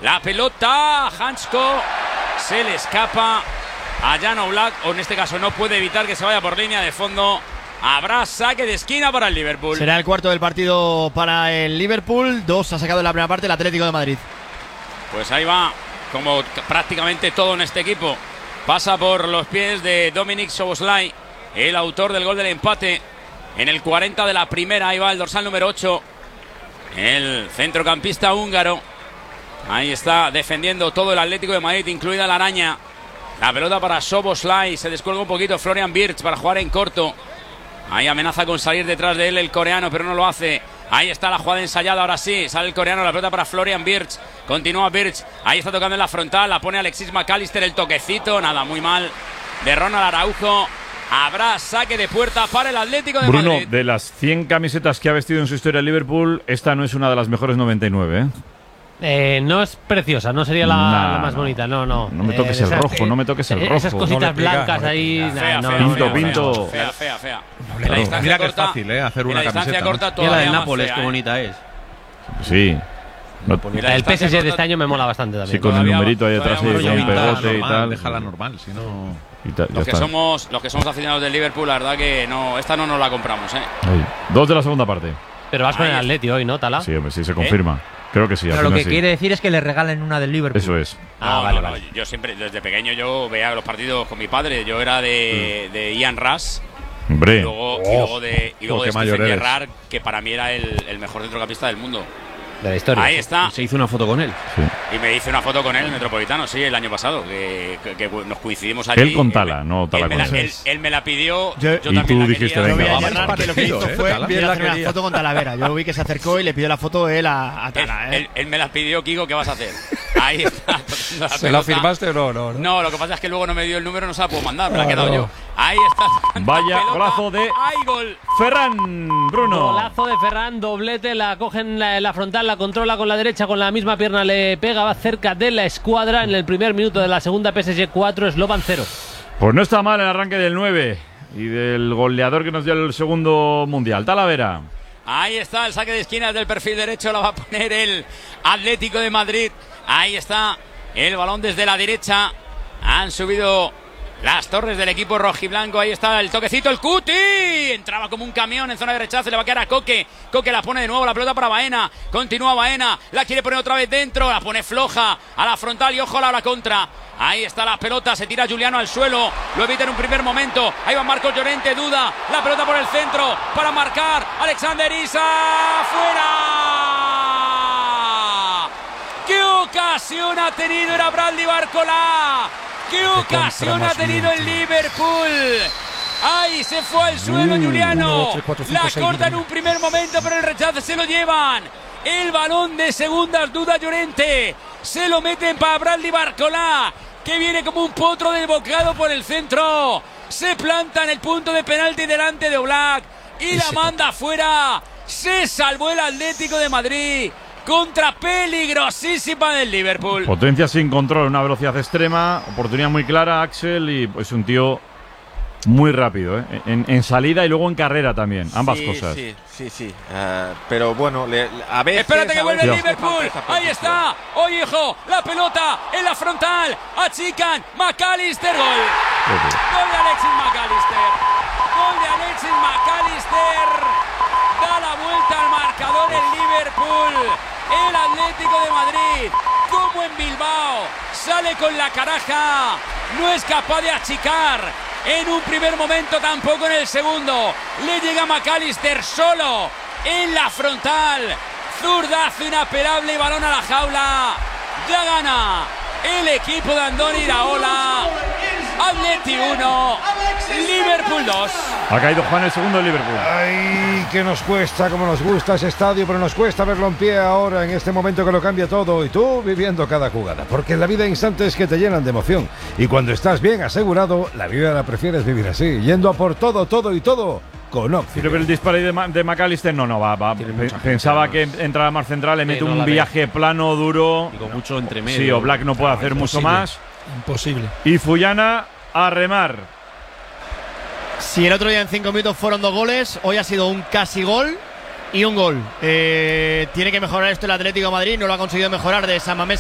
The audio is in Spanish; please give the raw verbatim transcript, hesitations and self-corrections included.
La pelota, Hansko se le escapa a Jan Oblak, o en este caso no puede evitar que se vaya por línea de fondo. Habrá saque de esquina para el Liverpool. Será el cuarto del partido para el Liverpool. Dos ha sacado en la primera parte el Atlético de Madrid. Pues ahí va, como prácticamente todo en este equipo. Pasa por los pies de Dominik Szoboszlai, el autor del gol del empate en el cuarenta de la primera. Ahí va el dorsal número ocho, el centrocampista húngaro. Ahí está defendiendo todo el Atlético de Madrid, incluida la araña. La pelota para Szoboszlai, se descuelga un poquito Florian Wirtz para jugar en corto. Ahí amenaza con salir detrás de él el coreano, pero no lo hace. Ahí está la jugada ensayada, ahora sí, sale el coreano, la pelota para Florian Wirtz. Continúa Wirtz, ahí está tocando en la frontal, la pone Alexis McAllister, el toquecito, nada, muy mal de Ronald Araujo. Habrá saque de puerta para el Atlético de Bruno, Madrid. de las cien camisetas que ha vestido en su historia el Liverpool, esta no es una de las mejores noventa y nueve, ¿eh? Eh, no es preciosa, no sería la, nah, la más no. bonita, no, no. No me toques eh, el esas, rojo, no me toques el rojo. Esas cositas no pega, blancas no ahí. Fea, nah, fea, no, fea, pinto, fea, pinto. Fea, fea, fea. No, En la distancia mira que corta, es fácil, ¿eh? Hacer una en la distancia camiseta, corta ¿no? todavía Y la del más Nápoles, fea, qué ¿eh? bonita es. Sí. No, Y la El distancia P S G de corta- este año me mola bastante también. sí, con el todavía- numerito ahí detrás, todavía ahí, más con bonita, pegote y normal, tal. déjala normal, si no... Y ta- ya Los que, está. somos, los que somos aficionados del Liverpool, la verdad que no, esta no nos la compramos, ¿eh? Ahí. Dos de la segunda parte. Pero vas con el Ahí Atleti hoy, ¿no, Tala? Sí, hombre, sí, se confirma. Creo que sí. al Pero lo final que sí. quiere decir es que le regalen una del Liverpool. Eso es. Ah, No, vale, no, no, vale. yo siempre, desde pequeño, yo veía los partidos con mi padre. Yo era de, Mm. de Ian Rush. Hombre. Y luego, y luego de, y luego Oh, de qué mayor Stephen eres. Gerrard, que para mí era el, el mejor centrocampista del mundo. De la historia. Ahí está. Se hizo una foto con él. Sí. Y me hice una foto con él en el Metropolitano, sí, el año pasado. Que, que- que nos coincidimos allí. Él con Él Tala, me- no Tala él me con la- él. él, él me la pidió. Yo- Yo Y también tú la dijiste, quería. Yo vi venga, a vamos. Gerrard que lo que parecido, hizo ¿eh? fue Tala. bien Bien la hacer una quería. foto con Talavera. Yo vi que se acercó y le pidió la foto él a, a Él, Tala, ¿eh? él- él me la pidió, Kiko, ¿qué vas a hacer? Ahí está. tocando la ¿Se la pelota. firmaste o no? No, no. No, lo que pasa es que luego no me dio el número, no se la puedo mandar, me la he Ah, quedado no. yo. Ahí está. Vaya Pelota. golazo de ¡Ay, gol! Ferran, Bruno. Golazo de Ferran, doblete, la coge en la, en la frontal, la controla con la derecha, con la misma pierna le pega, va cerca de la escuadra en el primer minuto de la segunda. P S G cuatro, Slovan cero. Pues no está mal el arranque del nueve y del goleador que nos dio el segundo mundial. Talavera. Ahí está el saque de esquina del perfil derecho, la va a poner el Atlético de Madrid. Ahí está el balón desde la derecha. Han subido las torres del equipo rojiblanco. Ahí está el toquecito, el Cuti. Entraba como un camión en zona de rechazo. Le va a quedar a Coque. Coque la pone de nuevo, la pelota para Baena. Continúa Baena. La quiere poner otra vez dentro. La pone floja a la frontal y ojo a la contra. Ahí está la pelota. Se tira Juliano al suelo. Lo evita en un primer momento. Ahí va Marcos Llorente. Duda. La pelota por el centro para marcar. Alexander Isak. ¡Fuera! ¡Qué ocasión ha tenido! Era Bradley Barcola. ¡Qué ocasión ha tenido el Liverpool! ¡Ay! Se fue al suelo Juliano. La corta en un primer momento, pero el rechazo se lo llevan. El balón de segundas, duda Llorente. Se lo meten para Bradley Barcola, que viene como un potro desbocado por el centro. Se planta en el punto de penalti delante de Oblak y la manda afuera. Se salvó el Atlético de Madrid contra peligrosísima del Liverpool. Potencia sin control, una velocidad extrema, oportunidad muy clara, Axel, y es un tío muy rápido, ¿eh? en, en salida y luego en carrera también, ambas sí, cosas. Sí, sí, sí. Uh, pero bueno, le, a veces. Espérate que a vuelve el veces Liverpool. le falta esa Ahí precisión. está. Oye, hijo, la pelota en la frontal. Achican. McAllister. Gol. Gol de Alexis McAllister. Gol de Alexis McAllister. Da la vuelta al marcador el Liverpool. El Atlético de Madrid, como en Bilbao, sale con la caraja. No es capaz de achicar en un primer momento, tampoco en el segundo. Le llega McAllister solo en la frontal. Zurdazo inapelable y balón a la jaula. Ya gana el equipo de Andoni Iraola. Atleti uno, Liverpool dos. Ha caído Juan el segundo de Liverpool. Ay, que nos cuesta, como nos gusta ese estadio, pero nos cuesta verlo en pie ahora, en este momento que lo cambia todo, y tú viviendo cada jugada, porque en la vida hay instantes que te llenan de emoción, y cuando estás bien asegurado, la vida la prefieres vivir así, yendo a por todo, todo y todo, con Oxy. Creo que el disparo de, Ma de McAllister no, no va. va. Pensaba que entraba más central, le Sí, mete no un la ve. viaje plano, duro. Y con mucho entre medio. Sí, Oblak no puede hacer mucho imposible. más. Imposible. Y Fuyana a remar. Si el otro día en cinco minutos fueron dos goles, hoy ha sido un casi gol y un gol. Eh, tiene que mejorar esto el Atlético de Madrid, no lo ha conseguido mejorar de San Mamés.